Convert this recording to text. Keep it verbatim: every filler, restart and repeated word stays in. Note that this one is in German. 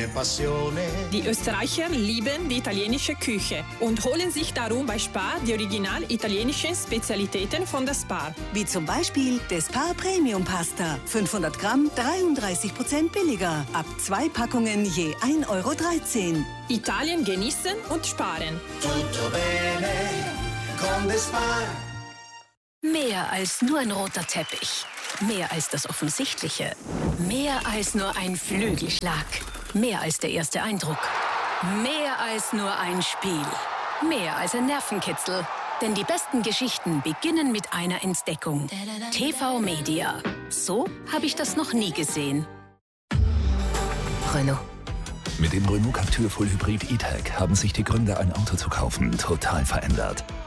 Die Österreicher lieben die italienische Küche und holen sich darum bei Spar die original italienischen Spezialitäten von der Spar. Wie zum Beispiel der Spar Premium Pasta. fünfhundert Gramm, dreiunddreißig Prozent billiger. Ab zwei Packungen je ein Euro dreizehn. Italien genießen und sparen. Tutto bene con the Spar. Mehr als nur ein roter Teppich. Mehr als das Offensichtliche. Mehr als nur ein Flügelschlag. Mehr als der erste Eindruck. Mehr als nur ein Spiel. Mehr als ein Nervenkitzel. Denn die besten Geschichten beginnen mit einer Entdeckung. T V Media. So habe ich das noch nie gesehen. Renault. Mit dem Renault Captur Full Hybrid E-Tech haben sich die Gründe, ein Auto zu kaufen, total verändert.